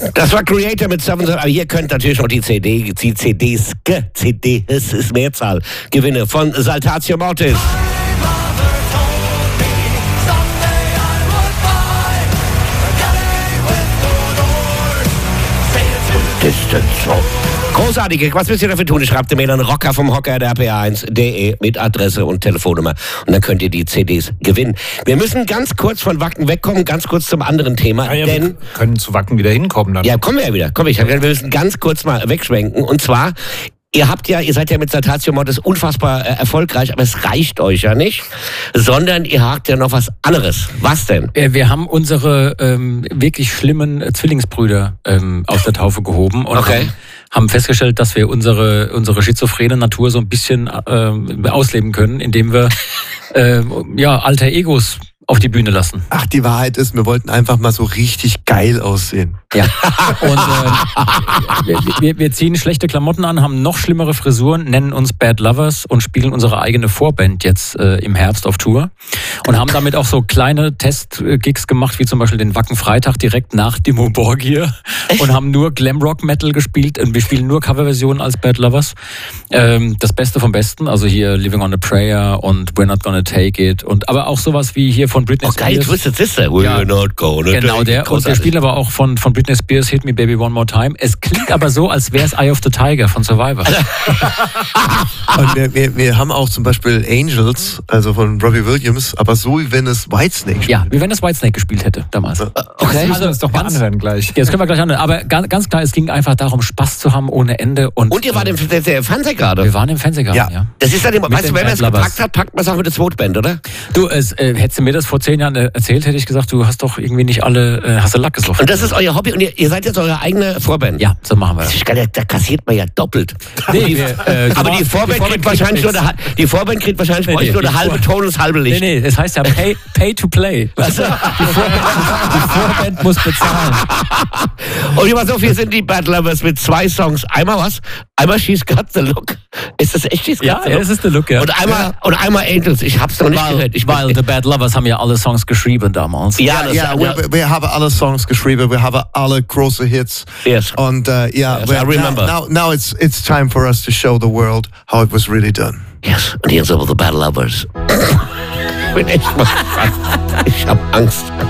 Das war Creator mit 7, aber ihr könnt natürlich noch die CDs ist Mehrzahl, Gewinne von Saltatio Mortis. Großartig. Was müsst ihr dafür tun? Schreibt eine Mail an Rocker vom Hocker der RPA1.de mit Adresse und Telefonnummer und dann könnt ihr die CDs gewinnen. Wir müssen ganz kurz von Wacken wegkommen, ganz kurz zum anderen Thema. Ja, denn wir können zu Wacken wieder hinkommen dann. Ja, kommen wir ja wieder. Wir müssen ganz kurz mal wegschwenken und zwar... Ihr seid ja mit Saltatio Mortis unfassbar erfolgreich, aber es reicht euch ja nicht, sondern ihr hakt ja noch was anderes. Was denn? Wir haben unsere wirklich schlimmen Zwillingsbrüder aus der Taufe gehoben und haben festgestellt, dass wir unsere schizophrene Natur so ein bisschen ausleben können, indem wir alter Egos auf die Bühne lassen. Ach, die Wahrheit ist, wir wollten einfach mal so richtig geil aussehen. Ja. Und wir ziehen schlechte Klamotten an, haben noch schlimmere Frisuren, nennen uns Bad Lovers und spielen unsere eigene Vorband jetzt im Herbst auf Tour. Und haben damit auch so kleine Testgigs gemacht, wie zum Beispiel den Wacken Freitag direkt nach Dimmu Borgir. Und haben nur Glamrock-Metal gespielt und wir spielen nur Coverversionen als Bad Lovers. Das Beste vom Besten, also hier Living on a Prayer und We're Not Gonna Take It. Und aber auch sowas wie hier von Britney Spears. Geil, Twisted Sister. We're not gonna Genau, der. Und wir spielen aber auch von Britney Spears Hit Me Baby One More Time. Es klingt aber so, als wäre es Eye of the Tiger von Survivor. Und wir haben auch zum Beispiel Angels, also von Robbie Williams, aber so wie wenn es Whitesnake spielt. Ja, wie wenn es Whitesnake gespielt hätte damals. Okay, also das doch mal anhören gleich. Ja, das können wir gleich anhören. Aber ganz klar, es ging einfach darum, Spaß zu haben ohne Ende. Und ihr wart im Fernsehgarten? Wir waren im Fernsehgarten, ja. Das ist dann immer, weißt du, wenn man es gepackt hat, packt man es auch mit der Zweitband, oder? Du, hättest du mir das vor 10 Jahren erzählt, hätte ich gesagt, du hast doch irgendwie nicht alle, hast du Lack gesoffen. Und das ist euer Hobby und ihr seid jetzt eure eigene Vorband? Ja, so machen wir das. Da kassiert man ja doppelt. Nee, aber die Vorband kriegt wahrscheinlich nur bei euch nur der halbe Ton und das halbe Licht. Nee, es heißt ja pay to play. Also, die Vorband muss bezahlen. Und immer so viel sind die Bad Lovers mit 2 Songs. Einmal She's Got the Look. Ist das echt She's Got the Look? Ja, es ist the Look, ja. Und einmal Angels. Ich hab's noch nicht gehört. Weil The Bad Lovers haben ja alle Songs geschrieben damals. Ja, wir haben alle Songs geschrieben, wir haben alle große Hits. Yes. Und I remember. Now it's time for us to show the world how it was really done. Yes, and here's all the Bad Lovers. Ich hab Angst.